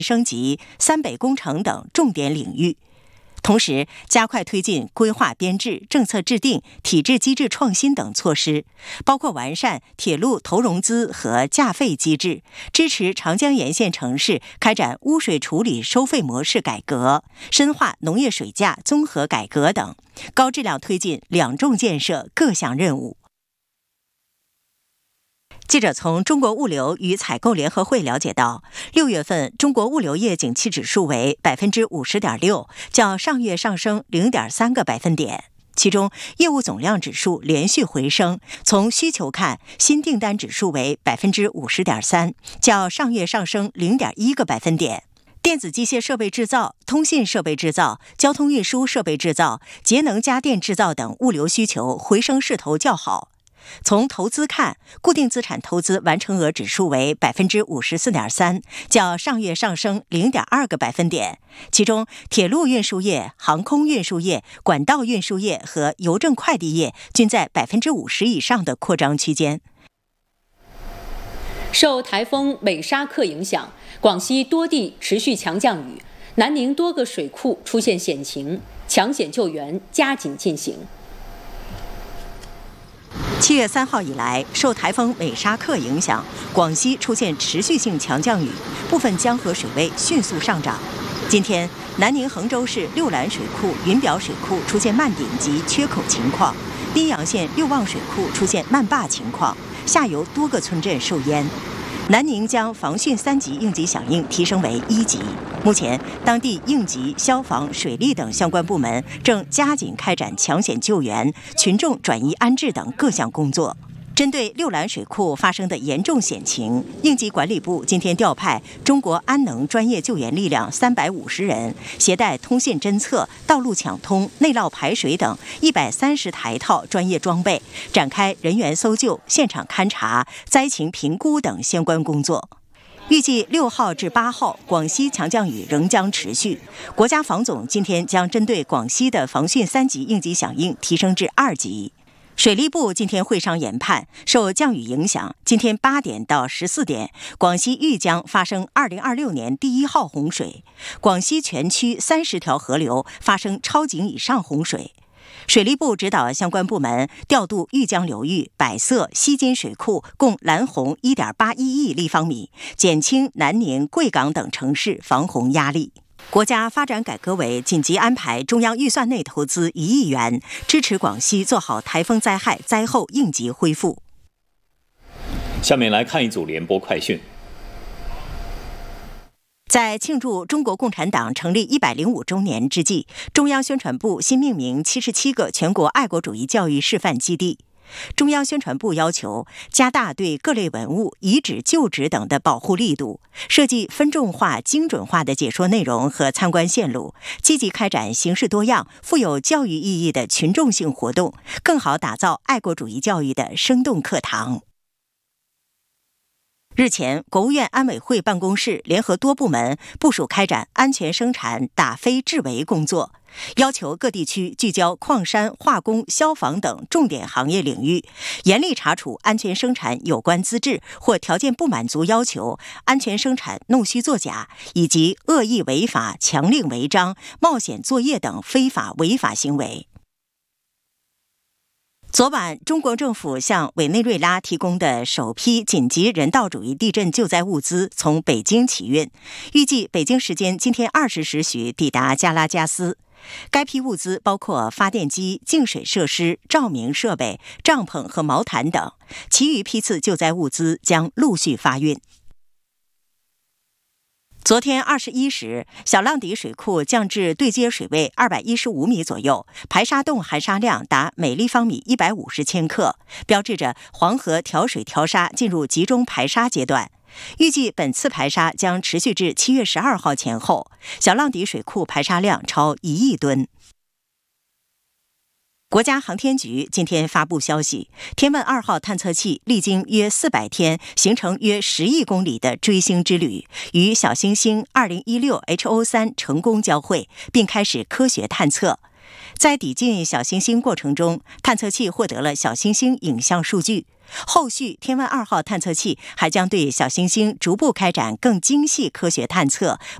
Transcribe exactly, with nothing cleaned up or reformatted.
升级、三北工程等重点领域。同时，加快推进规划编制、政策制定、体制机制创新等措施，包括完善铁路投融资和价费机制，支持长江沿线城市开展污水处理收费模式改革，深化农业水价综合改革等，高质量推进两重建设各项任务。记者从中国物流与采购联合会了解到，六月份中国物流业景气指数为百分之五十点六，较上月上升零点三个百分点。其中，业务总量指数连续回升。从需求看，新订单指数为百分之五十点三，较上月上升零点一个百分点。电子机械设备制造、通信设备制造、交通运输设备制造、节能家电制造等物流需求回升势头较好。从投资看，固定资产投资完成额指数为百分之五十四点三，较上月上升零点二个百分点。其中，铁路运输业、航空运输业、管道运输业和邮政快递业均在百分之五十以上的扩张区间。 受台风美沙克影响，广西多地持续强降雨，南宁多个水库出现险情，抢险救援加紧进行。 七月三号以来，受台风美沙克影响，广西出现持续性强降雨，部分江河水位迅速上涨。今天，南宁衡州市六兰水库、云表水库出现漫顶及缺口情况，宾阳县六旺水库出现漫坝情况，下游多个村镇受淹。南宁将防汛三级应急响应提升为一级。目前，当地应急、消防、水利等相关部门正加紧开展抢险救援、群众转移安置等各项工作。针对六兰水库发生的严重险情，应急管理部今天调派中国安能专业救援力量三百五十人，携带通信侦测、道路抢通、内涝排水等一百三十台套专业装备，展开人员搜救、现场勘查、灾情评估等相关工作。预计六号至八号，广西强降雨仍将持续。国家防总今天将针对广西的防汛三级应急响应提升至二级。水利部今天会商研判，受降雨影响，今天八点到十四点，广西玉江发生二零二六年第一号洪水，广西全区三十条河流发生超警以上洪水。水利部指导相关部门调度玉江流域、百色、西津水库共拦洪 一点八一亿立方米，减轻南宁、贵港等城市防洪压力。国家发展改革委紧急安排中央预算内投资一亿元，支持广西做好台风灾害灾后应急恢复。 下面来看一组联播快讯。 在庆祝中国共产党成立一百零五周年之际，中央宣传部新命名七十七个全国爱国主义教育示范基地。中央宣传部要求加大对各类文物、遗址、旧址等的保护力度，设计分众化、精准化的解说内容和参观线路，积极开展形式多样、富有教育意义的群众性活动，更好打造爱国主义教育的生动课堂。日前，国务院安委会办公室联合多部门部署开展安全生产打非治围工作，要求各地区聚焦矿山、化工、消防等重点行业领域，严厉查处安全生产有关资质或条件不满足要求、安全生产弄虚作假以及恶意违法、强令违章、冒险作业等非法违法行为。昨晚，中国政府向委内瑞拉提供的首批紧急人道主义地震救灾物资从北京起运，预计北京时间今天二十时许抵达加拉加斯。该批物资包括发电机、净水设施、照明设备、帐篷和毛毯等，其余批次救灾物资将陆续发运。昨天二十一时，小浪底水库降至对接水位二百一十五米左右，排沙洞含沙量达每立方米一百五十千克，标志着黄河调水调沙进入集中排沙阶段。预计本次排沙将持续至七月十二号前后，小浪底水库排沙量超一亿吨。国家航天局今天发布消息，天问二号探测器历经约四百天，行程约十亿公里的追星之旅，与小行星二零一六 H O 三成功交会，并开始科学探测。 在抵近小行星过程中，探测器获得了小行星影像数据。后续天问二号探测器还将对小行星逐步开展更精细科学探测，